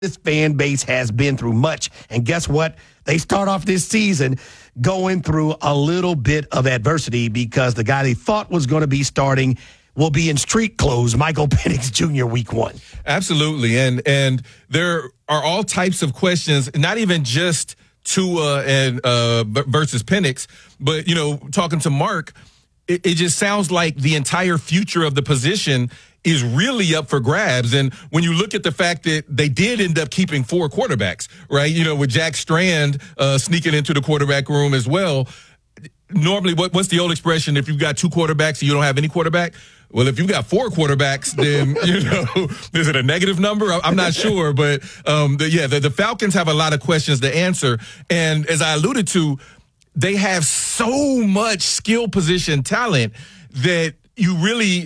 This fan base has been through much. And guess what? They start off this season going through a little bit of adversity because the guy they thought was going to be starting will be in street clothes, Michael Penix Jr. week 1. Absolutely. And there are all types of questions, not even just Tua and versus Penix, but, talking to Mark, it just sounds like the entire future of the position is really up for grabs. And when you look at the fact that they did end up keeping 4 quarterbacks, right? With Jack Strand sneaking into the quarterback room as well. Normally, what's the old expression? If you've got 2 quarterbacks and you don't have any quarterback? Well, if you've got 4 quarterbacks, then, is it a negative number? I'm not sure. But, the Falcons have a lot of questions to answer. And as I alluded to, they have so much skill position talent that you really,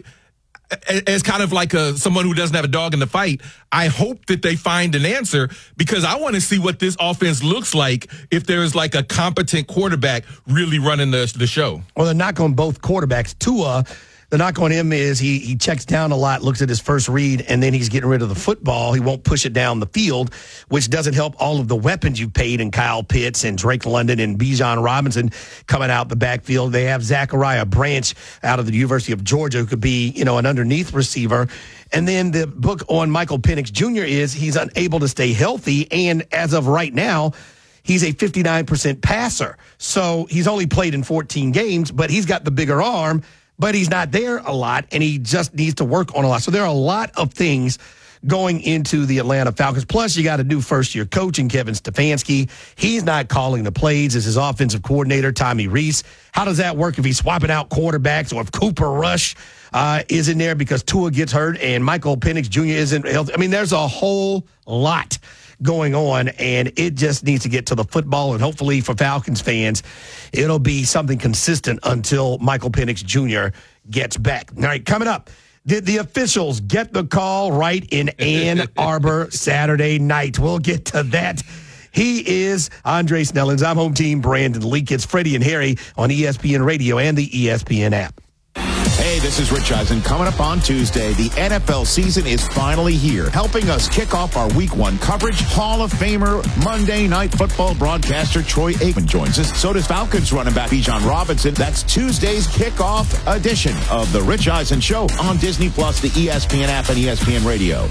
as kind of like someone who doesn't have a dog in the fight, I hope that they find an answer because I want to see what this offense looks like if there's like a competent quarterback really running the show. Well, they're not on both quarterbacks. Tua, the knock on him is he checks down a lot, looks at his first read, and then he's getting rid of the football. He won't push it down the field, which doesn't help all of the weapons you paid in Kyle Pitts and Drake London and Bijan Robinson coming out the backfield. They have Zachariah Branch out of the University of Georgia who could be, an underneath receiver. And then the book on Michael Penix Jr. is he's unable to stay healthy, and as of right now, he's a 59% passer. So he's only played in 14 games, but he's got the bigger arm. But he's not there a lot, and he just needs to work on a lot. So there are a lot of things going into the Atlanta Falcons. Plus, you got a new first-year coach in Kevin Stefanski. He's not calling the plays as his offensive coordinator, Tommy Rees. How does that work if he's swapping out quarterbacks or if Cooper Rush is in there because Tua gets hurt and Michael Penix Jr. isn't healthy? I mean, there's a whole lot going on, and it just needs to get to the football, and hopefully for Falcons fans, it'll be something consistent until Michael Penix Jr. gets back. All right, coming up, did the officials get the call right in Ann Arbor Saturday night? We'll get to that. He is Andre Snellings. I'm home team Brandon Leak. It's Freddie and Harry on ESPN Radio and the ESPN app. Hey, this is Rich Eisen. Coming up on Tuesday, the NFL season is finally here. Helping us kick off our Week 1 coverage, Hall of Famer, Monday Night Football broadcaster Troy Aikman joins us. So does Falcons running back Bijan Robinson. That's Tuesday's kickoff edition of the Rich Eisen Show on Disney+, the ESPN app, and ESPN Radio.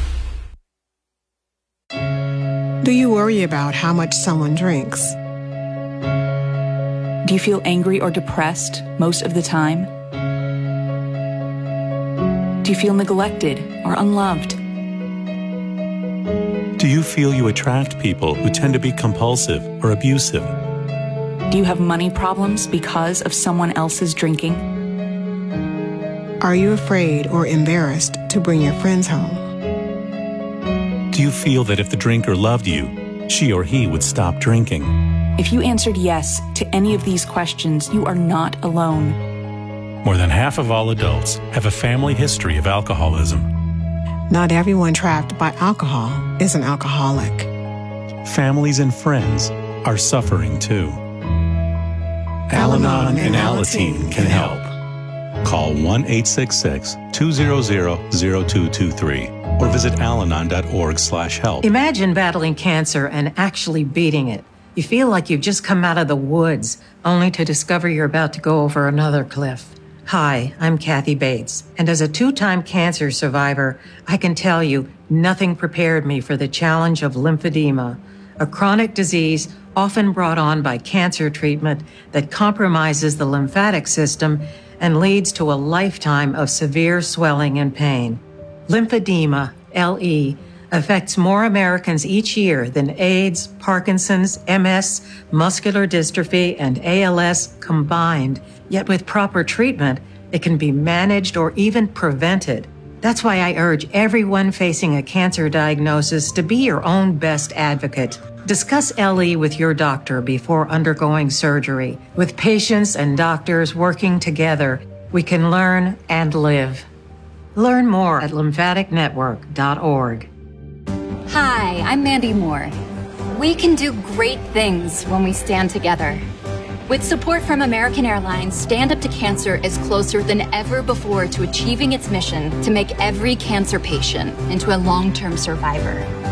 Do you worry about how much someone drinks? Do you feel angry or depressed most of the time? Do you feel neglected or unloved? Do you feel you attract people who tend to be compulsive or abusive? Do you have money problems because of someone else's drinking? Are you afraid or embarrassed to bring your friends home? Do you feel that if the drinker loved you, she or he would stop drinking? If you answered yes to any of these questions, you are not alone. More than half of all adults have a family history of alcoholism. Not everyone trapped by alcohol is an alcoholic. Families and friends are suffering too. Al-Anon and Alateen can help. Call 1-866-200-0223 or visit alanon.org/help. Imagine battling cancer and actually beating it. You feel like you've just come out of the woods, only to discover you're about to go over another cliff. Hi, I'm Kathy Bates, and as a 2-time cancer survivor, I can tell you nothing prepared me for the challenge of lymphedema, a chronic disease often brought on by cancer treatment that compromises the lymphatic system and leads to a lifetime of severe swelling and pain. Lymphedema, LE, affects more Americans each year than AIDS, Parkinson's, MS, muscular dystrophy, and ALS combined. Yet with proper treatment, it can be managed or even prevented. That's why I urge everyone facing a cancer diagnosis to be your own best advocate. Discuss LE with your doctor before undergoing surgery. With patients and doctors working together, we can learn and live. Learn more at lymphaticnetwork.org. Hi, I'm Mandy Moore. We can do great things when we stand together. With support from American Airlines, Stand Up to Cancer is closer than ever before to achieving its mission to make every cancer patient into a long-term survivor.